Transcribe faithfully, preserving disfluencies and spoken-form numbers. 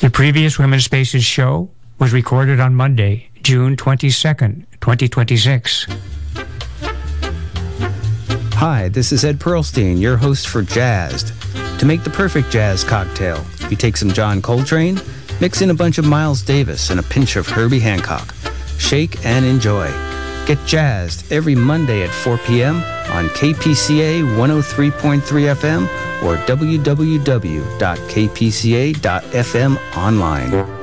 The previous Women's Spaces show was recorded on Monday, June twenty-second, twenty twenty-six. Hi, this is Ed Pearlstein, your host for Jazzed. To make the perfect jazz cocktail, you take some John Coltrane, mix in a bunch of Miles Davis and a pinch of Herbie Hancock. Shake and enjoy. Get jazzed every Monday at four p.m. on K P C A one oh three point three F M or w w w dot k p c a dot f m online.